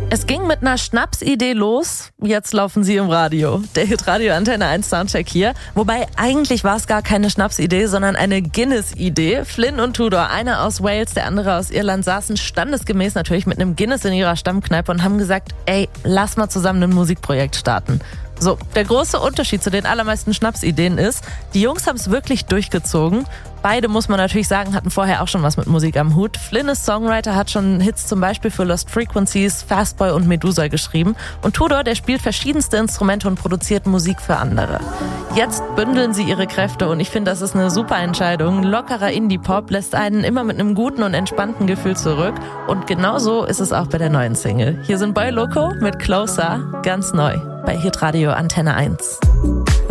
Es ging mit einer Schnapsidee los, jetzt laufen sie im Radio. Der Hitradio Antenne 1 Soundcheck hier. Wobei eigentlich war es gar keine Schnapsidee, sondern eine Guinness-Idee. Flynn und Tudor, einer aus Wales, der andere aus Irland, saßen standesgemäß natürlich mit einem Guinness in ihrer Stammkneipe und haben gesagt, ey, lass mal zusammen ein Musikprojekt starten. So, der große Unterschied zu den allermeisten Schnapsideen ist, die Jungs haben es wirklich durchgezogen. Beide, muss man natürlich sagen, hatten vorher auch schon was mit Musik am Hut. Flynn ist Songwriter, hat schon Hits zum Beispiel für Lost Frequencies, Fastboy und Medusa geschrieben. Und Tudor, der spielt verschiedenste Instrumente und produziert Musik für andere. Jetzt bündeln sie ihre Kräfte und ich finde, das ist eine super Entscheidung. Lockerer Indie-Pop lässt einen immer mit einem guten und entspannten Gefühl zurück. Und genauso ist es auch bei der neuen Single. Hier sind Boy Loco mit Closer, ganz neu bei Hitradio Antenne 1.